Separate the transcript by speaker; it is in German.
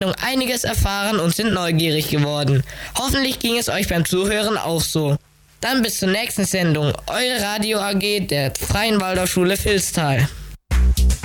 Speaker 1: einiges erfahren und sind neugierig geworden. Hoffentlich ging es euch beim Zuhören auch so. Dann bis zur nächsten Sendung. Eure Radio AG der Freien Waldorfschule Vilstal.